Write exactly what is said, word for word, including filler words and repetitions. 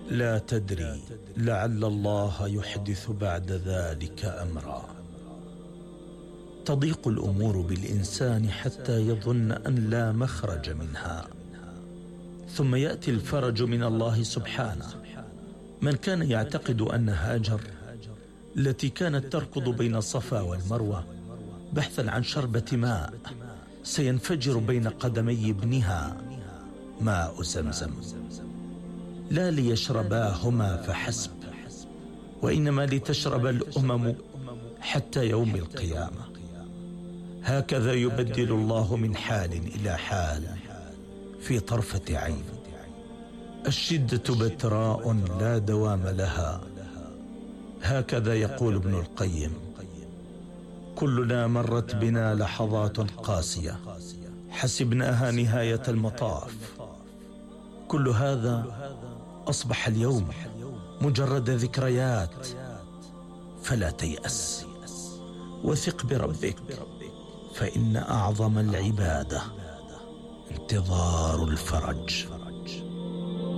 لا تدري لعل الله يحدث بعد ذلك أمرا. تضيق الأمور بالإنسان حتى يظن أن لا مخرج منها، ثم يأتي الفرج من الله سبحانه. من كان يعتقد أن هاجر التي كانت تركض بين الصفا والمروة بحثا عن شربة ماء سينفجر بين قدمي ابنها ماء زمزم، لا ليشرباهما فحسب، وإنما لتشرب الأمم حتى يوم القيامة. هكذا يبدل الله من حال إلى حال في طرفة عين. الشدة بتراء لا دوام لها، هكذا يقول ابن القيم: كلنا مرت بنا لحظات قاسية حسبناها نهاية المطاف. كل هذا أصبح اليوم مجرد ذكريات، فلا تيأس، وثق بربك، فإن أعظم العبادة انتظار الفرج.